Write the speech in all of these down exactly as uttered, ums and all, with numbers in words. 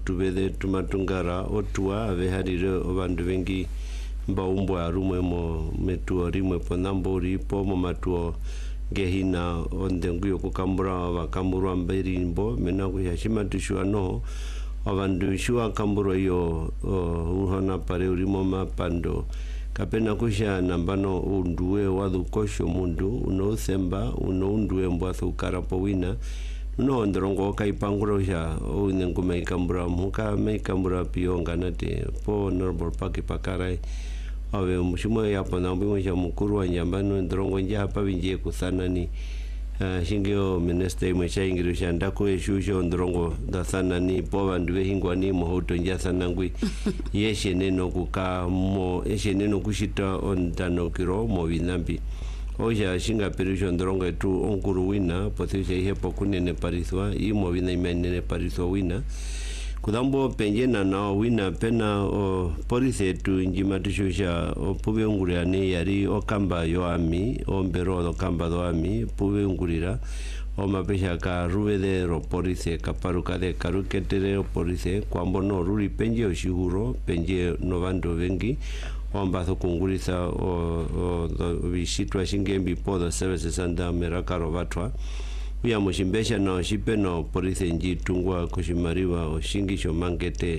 tubethe tumatungara otua ave harire abandu bengi mbaumbwa rumwe mo metuo rimwe po nambori po mo matuo gehina ondenguyo kukambura bakambura mberi mbo mena kuyashima tushua no abandu shua kambura yo uhona pare urimo mapando kapena kusha nambano unduwe wadu kosho mundu uno semba uno unduwe mbwathu karapo wina uno ndrongo kaipangura usha unengume ikambura muka meikambura pionga nate po normal paki pakarai awe mshimo ya pana mwisha mkuru wa nyambano ndrongo nja hapa vinjie kusana ni uh, shingio minister mwisha ingirusha ndako eshusho ndrongo da sana ni po banduwe hingwa ni mohoto nja sana ngui yeshe neno kuka mo yeshe neno kushita ondano kiro mo vinambi oja shinga perisho ndrongo etu onkuru wina pothisha ihepo kunene pariswa imo vina imenene pariswa wina kudambo penjena na wina pena o polisi tu njima tushusha o puwe unguriani yari o kamba yo ami o mbero o kamba do ami puwe ungurira o mapesha ka ruwede ro polisi kaparuka de karuketere o polisi kwambo no ruri penje o shihuro penje novando vengi o mbazo kungurisa o o visitwa shingembi podo services anda merakaro vatwa uya mushimbesha na shipe no polisi nji tungwa kushimariwa o shingisho mangete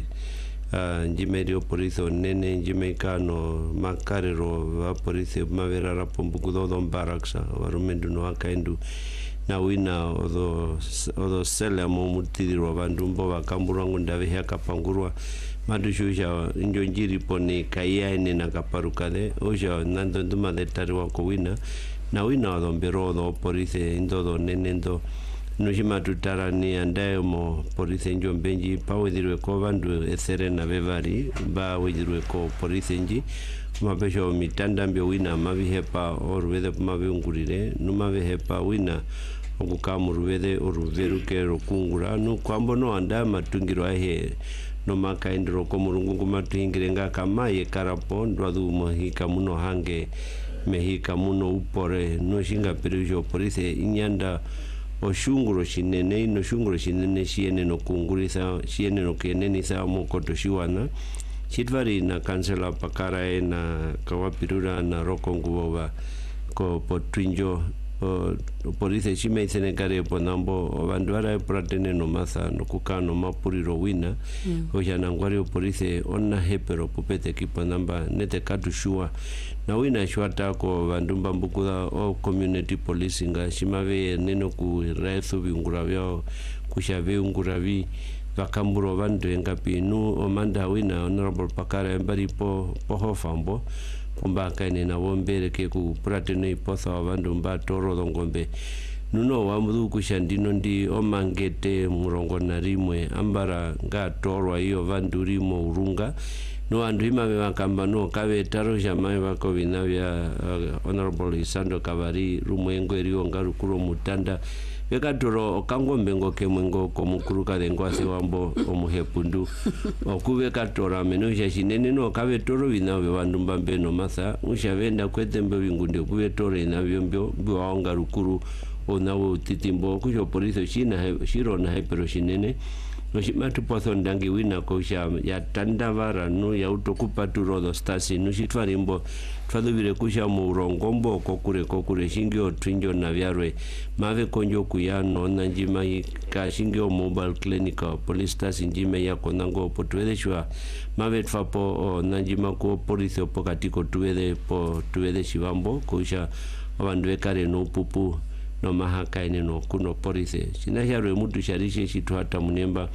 uh, njimerio polisi o nene njimeka no makarero wa polisi mavera rapo mbukudodo mbaraksa warumendu no wakaendu na wina odo odo sele mo mutidiro bandu mbo bakamburangu ndawe haka pangurwa madushuja njo njiri poni kaya ene na kaparukade oja nando nduma de tarwa ko wina na wina odo mbero odo polisi ndodo nenendo nushima tutara ni andaye mo polisi njo mbenji pa wedirwe ko bandu esere na bevari ba wedirwe ko polisi nji mapesho mitanda mbio wina mavihepa orwede maviungurire numavihepa wina okukamu rwede oruveruke rokungura no kwambo no anda matungiro ahe no makaindro ko murungu kumatuingire nga kama ye karapo ndwadu mohika muno hange mehika muno upore no shinga perujo polisi inyanda oshunguro shinene no shunguro shinene shiene no kungurisa shiene no keneni sa mo kotoshiwana chitvari na kansela pakara na kawapirura na rokonguwa ko potrinjo o polisi shime senekare ponambo bandwara pratene no masa no kukano mapuriro wina mm. Ojana ngwari polisi onna hepero pupete kipo namba nete katushua na wina shwata ko bandumba mbukula o community policing nga shimave neno ku reso bingura byao kushave unguravi vakamburo vandu engapi nu omanda wina honorable pakara mbari po poho fambo kumba kaine na wombere ke ku pratene iposa vandu mbatoro ngombe nuno wamudu kushandino ndi omangete murongo na rimwe ambara nga torwa iyo vandu rimo urunga no andu imave vakamba no kave taro jamai vako vinavya uh, honorable Isando Kavari rumwengo eriyo ngarukuro mutanda vekatoro okangombe ngoke mwengo komukuruka dengwase wambo omuhepundu okuve katora menusha shinene no kave toro vinavyo vandu mbambe no masa ushavenda kwetembe vingunde kuve toro inavyo mbyo mbyo waonga rukuru onawo utitimbo kusho polisi shina shiro na hypero shinene noshimatu poso ndangi wina kusha ya tandavara no ya utokupa turodo stasi nushitwarimbo twaduvire kusha murongombo kokure kokure shingio twinjo na vyarwe mave konjo kuyano na njima ka shingio mobile clinic police stasi njime ya konango potwedeshwa mave tfapo na njima ko polisi opokatiko tuwede po tuwede shivambo kusha abandu bekare no pupu no mahaka ine no kuno polisi shinasharwe mutu sharishe shitu hata munemba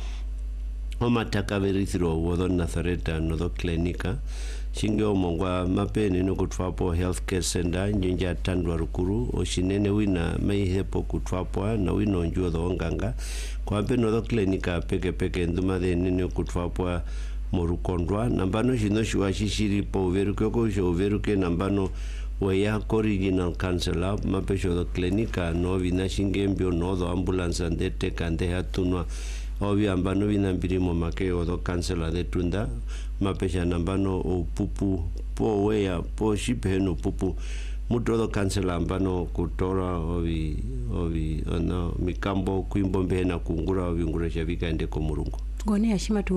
omataka verithiro wodo Nazareta no do klinika shinge omongwa mapene no kutwapo healthcare center njinja tandwa rukuru oshinene wina meihepo kutwapo na wino njuo do nganga kwa peno do klinika peke peke nduma de nene kutwapo morukondwa nambano shino shwa shishiri po veruke ko sho veruke nambano waya original cancela mapesho do klinika no vina shingembio no do ambulance andete kande hatunwa obvia ambano vina mbirimo makeo do cancela de tunda mapesha nambano o pupu po wea po shipeno pupu muto do cancela ambano kutora ovi ovi ona mikambo kuimbo mbena kungura ovi ngura shavika ende komurungu gone ashima tu